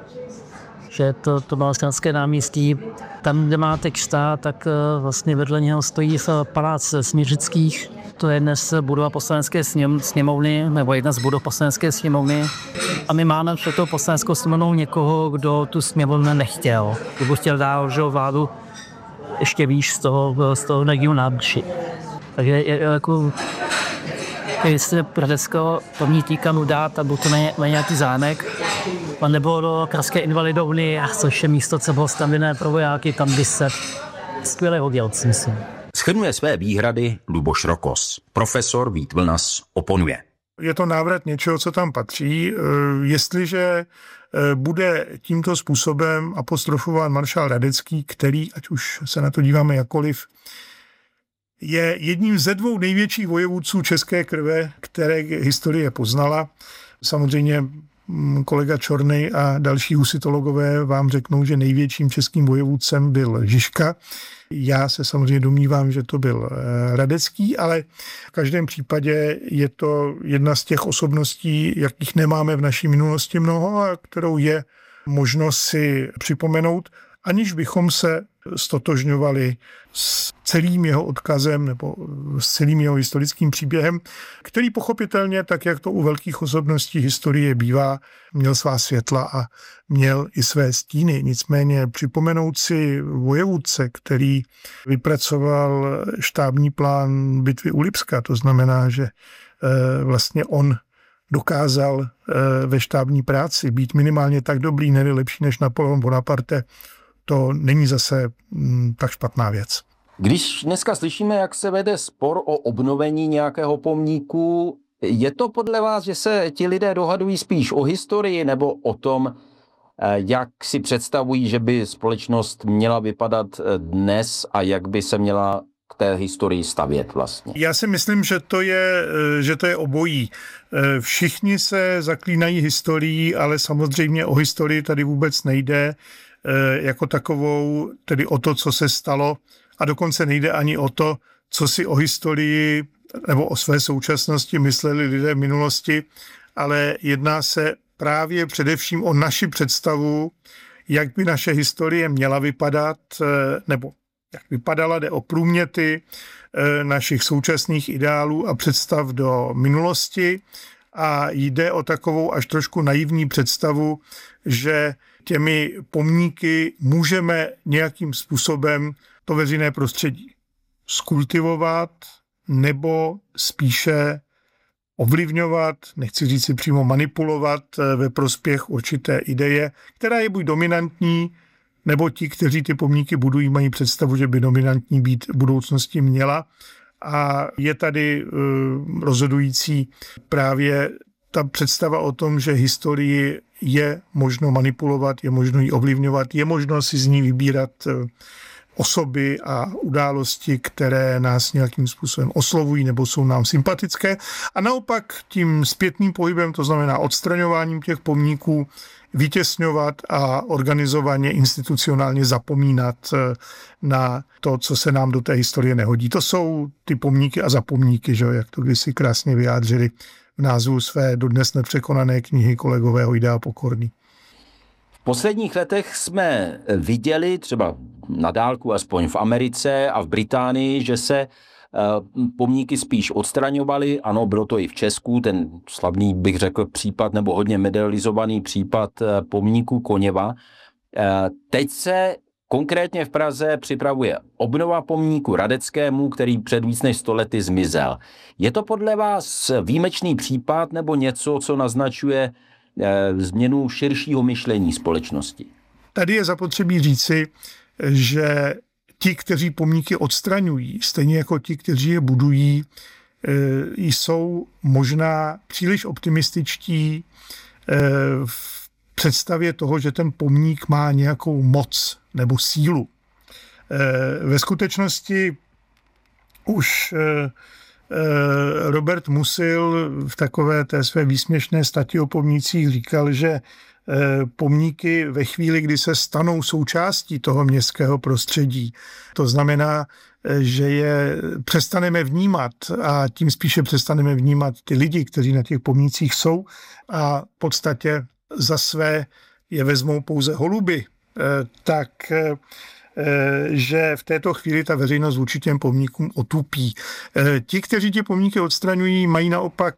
Že to, to Malostranské náměstí, tam, kde má teď stát, tak vlastně vedle něho stojí palác Směřických. To je dnes budova poslanecké sněmovny, nebo jedna z budov poslanecké sněmovny. A my máme před tou poslaneckou sněmovnou někoho, kdo tu sněmovnu nechtěl. Kdo chtěl dál, že vládu ještě výš z toho, z toho regionu Nábřeží. Takže jako, jestli Radeckého pomnítíka mu dát, a byl to na nějaký zámek, a nebo do Pražské invalidovny, což je místo, co bylo stavěné pro vojáky, tam by se skvěle hodil, myslím. Shrnuje své výhrady Luboš Rokos. Profesor Vít Vlnas oponuje. Je to návrat něčeho, co tam patří. Jestliže bude tímto způsobem apostrofován maršál Radecký, který, ať už se na to díváme jakkoliv, je jedním ze dvou největších vojevůdců české krve, které historie poznala. Samozřejmě kolega Čornej a další husitologové vám řeknou, že největším českým vojevůdcem byl Žižka. Já se samozřejmě domnívám, že to byl Radecký, ale v každém případě je to jedna z těch osobností, jakých nemáme v naší minulosti mnoho a kterou je možno si připomenout, aniž bychom se stotožňovali s celým jeho odkazem nebo s celým jeho historickým příběhem, který pochopitelně, tak jak to u velkých osobností historie bývá, měl svá světla a měl i své stíny. Nicméně připomenout si vojevůdce, který vypracoval štábní plán bitvy u Lipska, to znamená, že vlastně on dokázal ve štábní práci být minimálně tak dobrý, ne lepší než Napoleon Bonaparte, to není zase m, tak špatná věc. Když dneska slyšíme, jak se vede spor o obnovení nějakého pomníku, je to podle vás, že se ti lidé dohadují spíš o historii nebo o tom, jak si představují, že by společnost měla vypadat dnes a jak by se měla k té historii stavět vlastně? Já si myslím, že to je, že to je obojí. Všichni se zaklínají historií, ale samozřejmě o historii tady vůbec nejde. jako takovou, tedy o to, co se stalo, a dokonce nejde ani o to, co si o historii nebo o své současnosti mysleli lidé v minulosti, ale jedná se právě především o naši představu, jak by naše historie měla vypadat, nebo jak vypadala, jde o průměty našich současných ideálů a představ do minulosti a jde o takovou až trošku naivní představu, že těmi pomníky můžeme nějakým způsobem to veřejné prostředí skultivovat nebo spíše ovlivňovat, nechci říct si přímo manipulovat ve prospěch určité ideje, která je buď dominantní, nebo ti, kteří ty pomníky budují, mají představu, že by dominantní být v budoucnosti měla. A je tady uh, rozhodující právě ta představa o tom, že historii je možno manipulovat, je možno ji ovlivňovat, je možno si z ní vybírat uh, osoby a události, které nás nějakým způsobem oslovují nebo jsou nám sympatické. A naopak tím zpětným pohybem, to znamená odstraňováním těch pomníků, vytěsňovat a organizovaně, institucionálně zapomínat na to, co se nám do té historie nehodí. To jsou ty pomníky a zapomníky, že? Jak to kdysi krásně vyjádřili v názvu své dodnes nepřekonané knihy kolegové Hojda a Pokorný. V posledních letech jsme viděli, třeba na dálku, aspoň v Americe a v Británii, že se pomníky spíš odstraňovaly. Ano, bylo to i v Česku, ten slavný, bych řekl, případ nebo hodně medializovaný případ pomníku Koněva. Teď se konkrétně v Praze připravuje obnova pomníku Radeckému, který před víc než sto lety zmizel. Je to podle vás výjimečný případ nebo něco, co naznačuje změnu širšího myšlení společnosti? Tady je zapotřebí říci, že ti, kteří pomníky odstraňují, stejně jako ti, kteří je budují, jsou možná příliš optimističtí v představě toho, že ten pomník má nějakou moc nebo sílu. Ve skutečnosti už Robert Musil v takové té své výsměšné stati o pomnících říkal, že pomníky ve chvíli, kdy se stanou součástí toho městského prostředí, to znamená, že je přestaneme vnímat a tím spíše přestaneme vnímat ty lidi, kteří na těch pomnících jsou a v podstatě za své je vezmou pouze holuby, tak že v této chvíli ta veřejnost vůči těm pomníkům otupí. Ti, kteří ty pomníky odstraňují, mají naopak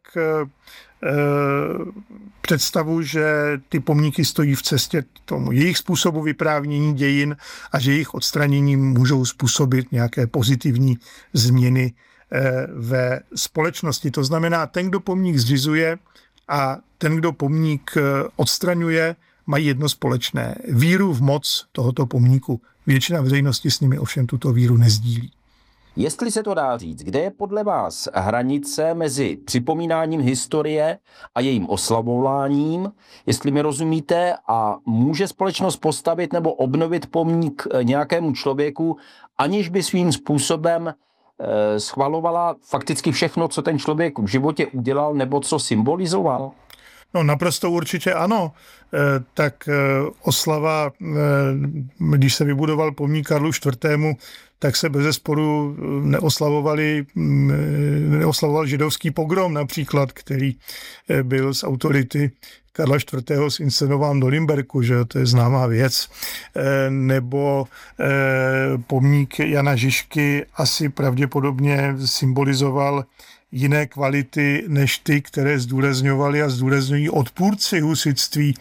představu, že ty pomníky stojí v cestě tomu jejich způsobu vyprávění dějin a že jejich odstranění můžou způsobit nějaké pozitivní změny ve společnosti. To znamená, ten, kdo pomník zřizuje a ten, kdo pomník odstraňuje, mají jedno společné. Víru v moc tohoto pomníku. Většina veřejnosti s nimi ovšem tuto víru nezdílí. Jestli se to dá říct, kde je podle vás hranice mezi připomínáním historie a jejím oslavováním, jestli mi rozumíte, a může společnost postavit nebo obnovit pomník nějakému člověku, aniž by svým způsobem eh, schvalovala fakticky všechno, co ten člověk v životě udělal nebo co symbolizoval? No naprosto určitě ano. Tak oslava, když se vybudoval pomník Karlu čtvrtému, tak se bezesporu neoslavovali, neoslavoval židovský pogrom například, který byl z autority Karla čtvrtého zinscenován do Limberku, že to je známá věc, nebo pomník Jana Žižky asi pravděpodobně symbolizoval jiné kvality než ty, které zdůrazňovali a zdůrazňují odpůrci husitství.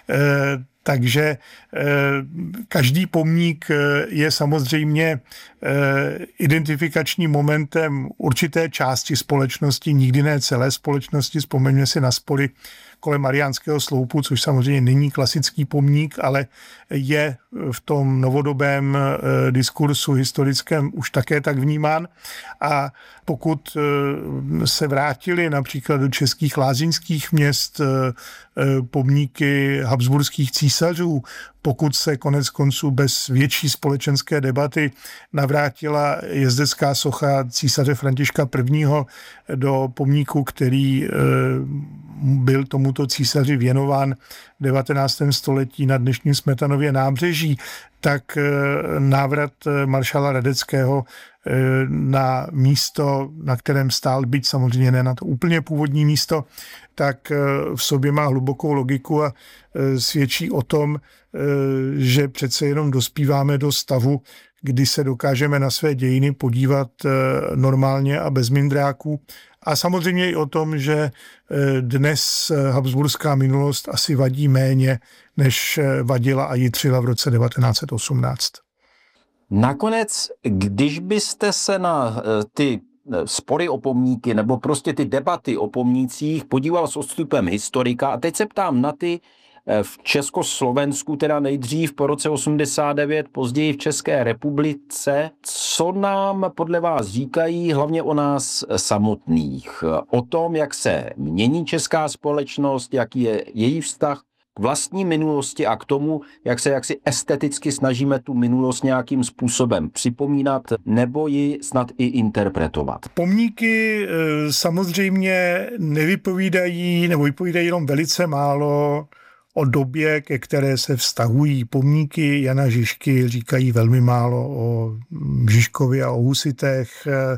Takže každý pomník je samozřejmě identifikačním momentem určité části společnosti, nikdy ne celé společnosti. Vzpomeňme si na spory kolem Mariánského sloupu, což samozřejmě není klasický pomník, ale je v tom novodobém diskursu historickém už také tak vnímán. A pokud se vrátili například do českých lázeňských měst pomníky habsburských císařů, pokud se konec konců bez větší společenské debaty navrátila jezdecká socha císaře Františka I. do pomníku, který byl tomuto císaři věnován v devatenáctém století na dnešním Smetanově nábřeží, tak návrat maršála Radeckého na místo, na kterém stál, byť samozřejmě ne na to úplně původní místo, tak v sobě má hlubokou logiku a svědčí o tom, že přece jenom dospíváme do stavu, kdy se dokážeme na své dějiny podívat normálně a bez mindráků. A samozřejmě i o tom, že dnes habsburská minulost asi vadí méně, než vadila a jitřila v roce devatenáct set osmnáct. Nakonec, když byste se na ty spory o pomníky nebo prostě ty debaty o pomnících podíval s odstupem historika, a teď se ptám na ty v Československu, teda nejdřív po roce osmdesát devět, později v České republice, co nám podle vás říkají hlavně o nás samotných? O tom, jak se mění česká společnost, jaký je její vztah k vlastní minulosti a k tomu, jak se jaksi esteticky snažíme tu minulost nějakým způsobem připomínat nebo ji snad i interpretovat. Pomníky samozřejmě nevypovídají nebo vypovídají jenom velice málo o době, ke které se vztahují. Pomníky Jana Žižky říkají velmi málo o Žižkovi a o husitech.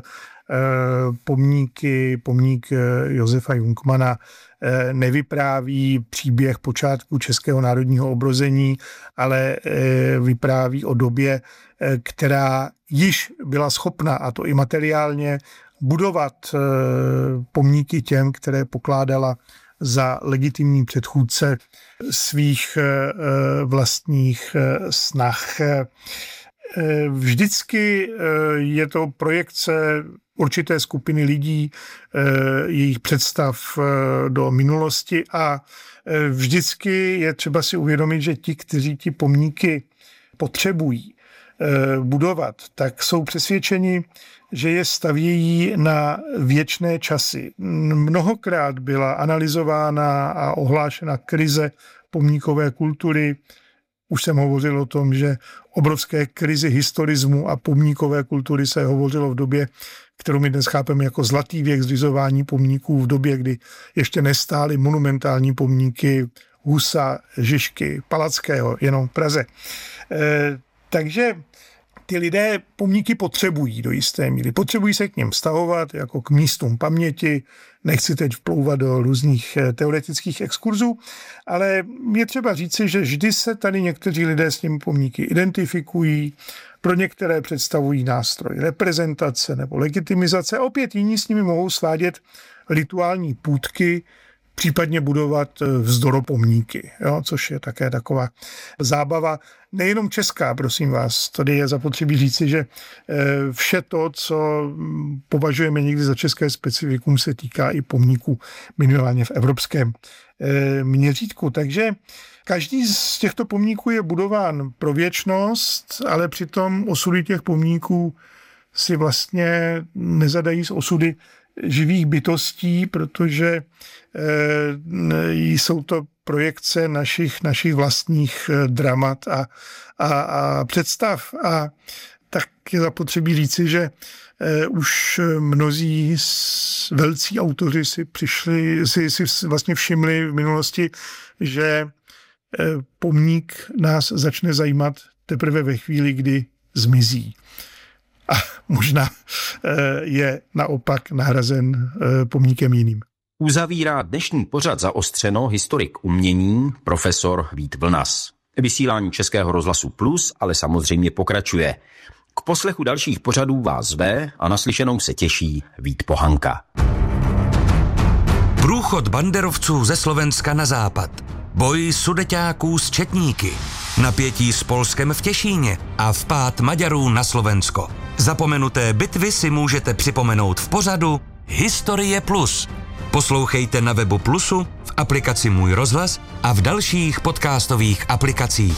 Pomníky, pomník Josefa Junkmana nevypráví příběh počátku českého národního obrození, ale vypráví o době, která již byla schopna, a to i materiálně, budovat pomníky těm, které pokládala za legitimní předchůdce svých vlastních snah. Vždycky je to projekce určité skupiny lidí, jejich představ do minulosti a vždycky je třeba si uvědomit, že ti, kteří ti pomníky potřebují budovat, tak jsou přesvědčeni, že je stavějí na věčné časy. Mnohokrát byla analyzována a ohlášena krize pomníkové kultury. Už jsem hovořil o tom, že obrovské krizi historismu a pomníkové kultury se hovořilo v době, kterou my dnes chápeme jako zlatý věk zřizování pomníků, v době, kdy ještě nestály monumentální pomníky Husa, Žižky, Palackého, jenom v Praze. E, takže ty lidé pomníky potřebují do jisté míry. Potřebují se k nim vztahovat jako k místům paměti. Nechci teď vplouvat do různých teoretických exkurzů, ale je třeba říci, že vždy se tady někteří lidé s těmi pomníky identifikují. Pro některé představují nástroj reprezentace nebo legitimizace. Opět jiní s nimi mohou svádět rituální půtky, případně budovat vzdoropomníky, jo, což je také taková zábava. Nejenom česká, prosím vás, tady je zapotřebí říci, že vše to, co považujeme někdy za české specifikum, se týká i pomníků minimálně v evropském měřítku. Takže každý z těchto pomníků je budován pro věčnost, ale přitom osudy těch pomníků si vlastně nezadají z osudy živých bytostí, protože e, jsou to projekce našich, našich vlastních dramat a, a, a představ. A tak je zapotřebí říci, že e, už mnozí velcí autoři si přišli, si, si vlastně všimli v minulosti, že e, pomník nás začne zajímat teprve ve chvíli, kdy zmizí. A možná je naopak nahrazen pomníkem jiným. Uzavírá dnešní pořad Zaostřeno historik umění profesor Vít Vlnas. Vysílání Českého rozhlasu Plus ale samozřejmě pokračuje. K poslechu dalších pořadů vás zve a naslyšenou se těší Vít Pohanka. Průchod banderovců ze Slovenska na západ. Boj sudeťáků s četníky. Napětí s Polskem v Těšíně a vpád Maďarů na Slovensko. Zapomenuté bitvy si můžete připomenout v pořadu Historie Plus. Poslouchejte na webu Plusu, v aplikaci Můj rozhlas a v dalších podcastových aplikacích.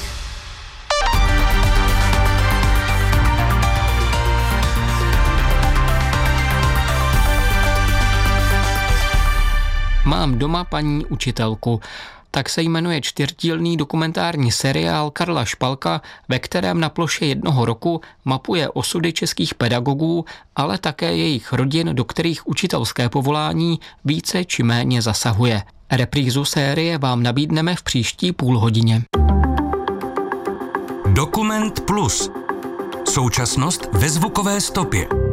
Mám doma paní učitelku. Tak se jmenuje čtyřdílný dokumentární seriál Karla Špalka, ve kterém na ploše jednoho roku mapuje osudy českých pedagogů, ale také jejich rodin, do kterých učitelské povolání více či méně zasahuje. Reprízu série vám nabídneme v příští půl hodině. Dokument Plus. Současnost ve zvukové stopě.